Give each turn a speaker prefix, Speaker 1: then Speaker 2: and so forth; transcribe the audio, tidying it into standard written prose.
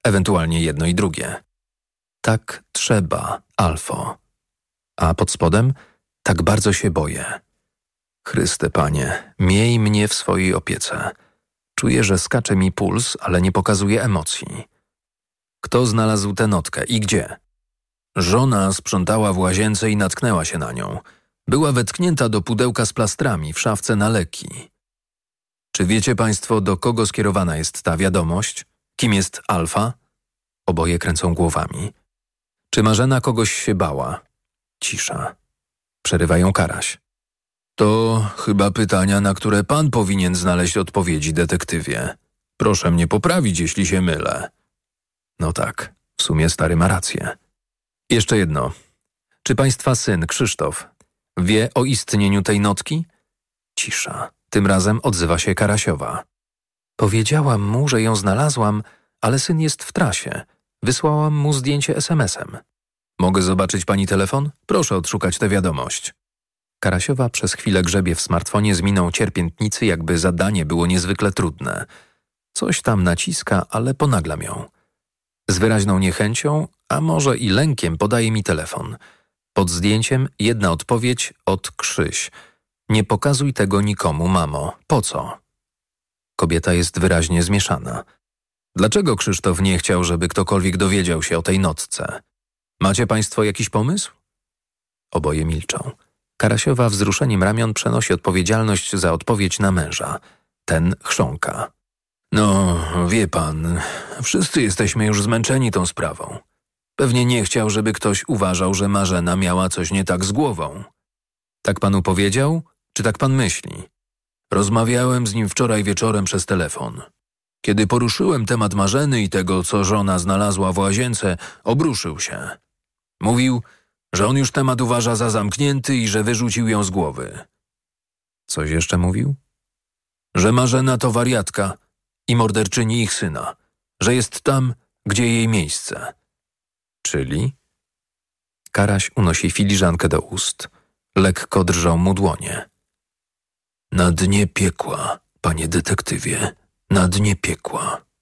Speaker 1: ewentualnie jedno i drugie. Tak trzeba, Alfo. A pod spodem? Tak bardzo się boję. Chryste Panie, miej mnie w swojej opiece. Czuję, że skacze mi puls, ale nie pokazuje emocji. Kto znalazł tę notkę i gdzie? Żona sprzątała w łazience i natknęła się na nią. Była wetknięta do pudełka z plastrami w szafce na leki. Czy wiecie Państwo, do kogo skierowana jest ta wiadomość? Kim jest Alfa? Oboje kręcą głowami. Czy Marzena kogoś się bała? Cisza. Przerywają Karaś. To chyba pytania, na które pan powinien znaleźć odpowiedzi, detektywie. Proszę mnie poprawić, jeśli się mylę. No tak, w sumie stary ma rację. Jeszcze jedno. Czy państwa syn, Krzysztof, wie o istnieniu tej notki? Cisza. Tym razem odzywa się Karasiowa. Powiedziałam mu, że ją znalazłam, ale syn jest w trasie. Wysłałam mu zdjęcie SMS-em. Mogę zobaczyć pani telefon? Proszę odszukać tę wiadomość. Karasiowa przez chwilę grzebie w smartfonie z miną cierpiętnicy, jakby zadanie było niezwykle trudne. Coś tam naciska, ale ponaglam ją. Z wyraźną niechęcią, a może i lękiem podaje mi telefon. Pod zdjęciem jedna odpowiedź od Krzyś. Nie pokazuj tego nikomu, mamo. Po co? Kobieta jest wyraźnie zmieszana. Dlaczego Krzysztof nie chciał, żeby ktokolwiek dowiedział się o tej notce? Macie państwo jakiś pomysł? Oboje milczą. Karasiowa wzruszeniem ramion przenosi odpowiedzialność za odpowiedź na męża. Ten chrząka. No, wie pan, wszyscy jesteśmy już zmęczeni tą sprawą. Pewnie nie chciał, żeby ktoś uważał, że Marzena miała coś nie tak z głową. Tak panu powiedział, czy tak pan myśli? Rozmawiałem z nim wczoraj wieczorem przez telefon. Kiedy poruszyłem temat Marzeny i tego, co żona znalazła w łazience, obruszył się. Mówił, że on już temat uważa za zamknięty i że wyrzucił ją z głowy. Coś jeszcze mówił? Że Marzena to wariatka i morderczyni ich syna, że jest tam, gdzie jej miejsce. Czyli? Karaś unosi filiżankę do ust. Lekko drżą mu dłonie. Na dnie piekła, panie detektywie, na dnie piekła.